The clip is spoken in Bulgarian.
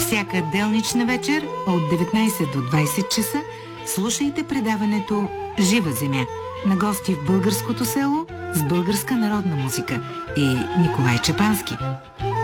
Всяка делнична вечер от 19 до 20 часа слушайте предаването «Жива земя» на гости в българското село с българска народна музика и Николай Чепански.